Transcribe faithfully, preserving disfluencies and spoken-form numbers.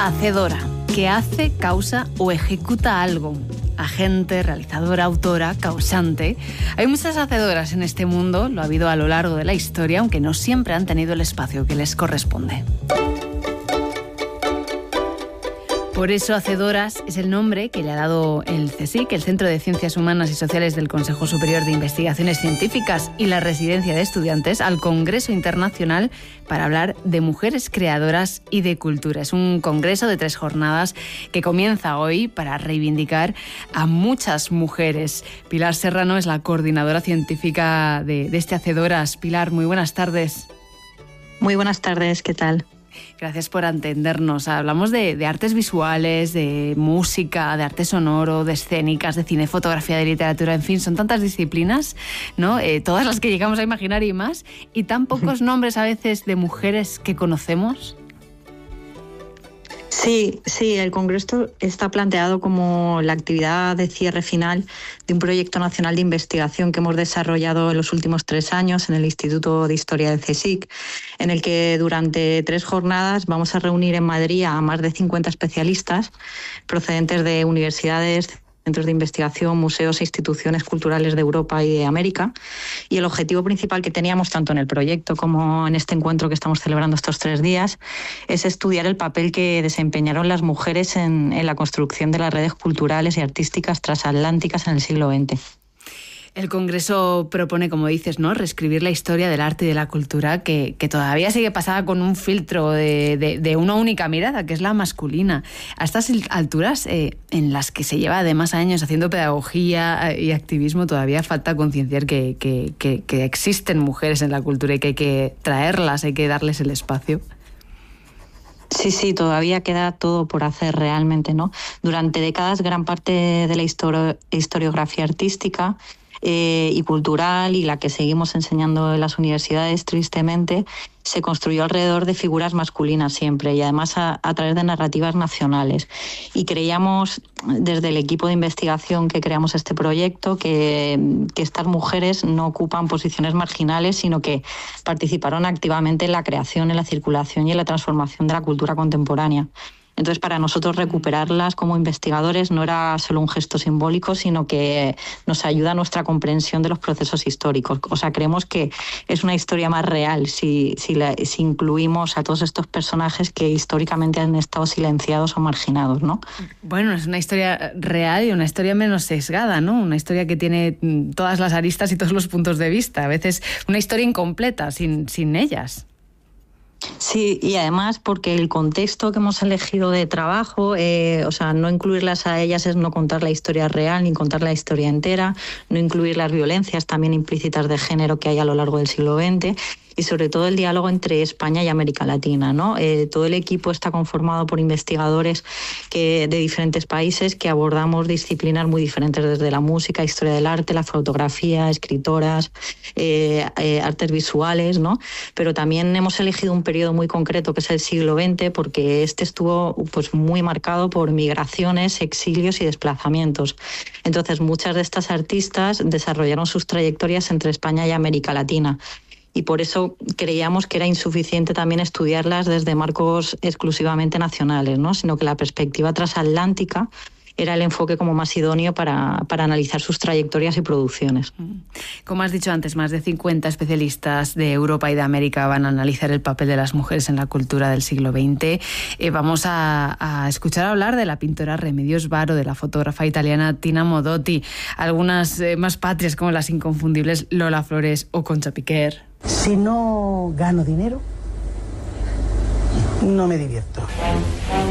Hacedora, que hace, causa o ejecuta algo. Agente, realizadora, autora, causante. Hay muchas hacedoras en este mundo, lo ha habido a lo largo de la historia, aunque no siempre han tenido el espacio que les corresponde. Por eso, Hacedoras es el nombre que le ha dado el CSIC, el Centro de Ciencias Humanas y Sociales del Consejo Superior de Investigaciones Científicas, y la Residencia de Estudiantes al Congreso Internacional para hablar de mujeres creadoras y de cultura. Es un congreso de tres jornadas que comienza hoy para reivindicar a muchas mujeres. Pilar Serrano es la coordinadora científica de, de este Hacedoras. Pilar, muy buenas tardes. Muy buenas tardes, ¿qué tal? Gracias por atendernos. Hablamos de, de artes visuales, de música, de arte sonoro, de escénicas, de cine, fotografía, de literatura, en fin, son tantas disciplinas, ¿no? Eh, todas las que llegamos a imaginar y más, y tan pocos nombres a veces de mujeres que conocemos. Sí, sí, el Congreso está planteado como la actividad de cierre final de un proyecto nacional de investigación que hemos desarrollado en los últimos tres años en el Instituto de Historia del CSIC, en el que durante tres jornadas vamos a reunir en Madrid a más de cincuenta especialistas procedentes de universidades, centros de investigación, museos e instituciones culturales de Europa y de América. Y el objetivo principal que teníamos, tanto en el proyecto como en este encuentro que estamos celebrando estos tres días, es estudiar el papel que desempeñaron las mujeres en, en la construcción de las redes culturales y artísticas transatlánticas en el siglo veinte. El Congreso propone, como dices, ¿no?, reescribir la historia del arte y de la cultura que, que todavía sigue pasada con un filtro de, de, de una única mirada, que es la masculina. A estas alturas, eh, en las que se lleva además años haciendo pedagogía y activismo, todavía falta concienciar que, que, que, que existen mujeres en la cultura y que hay que traerlas, hay que darles el espacio. Sí, sí, todavía queda todo por hacer realmente, ¿no? Durante décadas, gran parte de la histori- historiografía artística Eh, y cultural, y la que seguimos enseñando en las universidades, tristemente, se construyó alrededor de figuras masculinas siempre, y además a, a través de narrativas nacionales. Y creíamos, desde el equipo de investigación que creamos este proyecto, que, que estas mujeres no ocupan posiciones marginales, sino que participaron activamente en la creación, en la circulación y en la transformación de la cultura contemporánea. Entonces, para nosotros recuperarlas como investigadores no era solo un gesto simbólico, sino que nos ayuda a nuestra comprensión de los procesos históricos. O sea, creemos que es una historia más real si, si, la, si incluimos a todos estos personajes que históricamente han estado silenciados o marginados, ¿no? Bueno, es una historia real y una historia menos sesgada, ¿no? Una historia que tiene todas las aristas y todos los puntos de vista. A veces una historia incompleta, sin, sin ellas. Sí, y además porque el contexto que hemos elegido de trabajo, eh, o sea, no incluirlas a ellas es no contar la historia real ni contar la historia entera, no incluir las violencias también implícitas de género que hay a lo largo del siglo veinte, y sobre todo el diálogo entre España y América Latina, ¿no? Eh, todo el equipo está conformado por investigadores que, de diferentes países, que abordamos disciplinas muy diferentes, desde la música, historia del arte, la fotografía, escritoras, eh, eh, artes visuales, ¿no? Pero también hemos elegido un periodo muy concreto, que es el siglo veinte, porque este estuvo pues muy marcado por migraciones, exilios y desplazamientos. Entonces, muchas de estas artistas desarrollaron sus trayectorias entre España y América Latina. Y por eso creíamos que era insuficiente también estudiarlas desde marcos exclusivamente nacionales, ¿no? Sino que la perspectiva transatlántica era el enfoque como más idóneo para, para analizar sus trayectorias y producciones. Como has dicho antes, más de cincuenta especialistas de Europa y de América van a analizar el papel de las mujeres en la cultura del siglo veinte. Eh, vamos a, a escuchar hablar de la pintora Remedios Varo, de la fotógrafa italiana Tina Modotti, algunas eh, más patrias como las inconfundibles Lola Flores o Concha Piquer. Si no gano dinero, no me divierto.